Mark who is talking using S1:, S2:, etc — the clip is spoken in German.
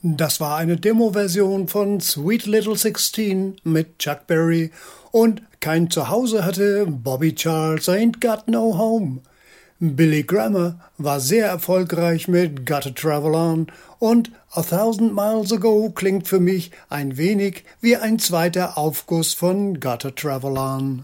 S1: Das war eine Demo-Version von Sweet Little Sixteen mit Chuck Berry und Kein Zuhause hatte Bobby Charles Ain't Got No Home. Billy Grammer war sehr erfolgreich mit Gotta Travel On und A Thousand Miles Ago klingt für mich ein wenig wie ein zweiter Aufguss von Gotta Travel On.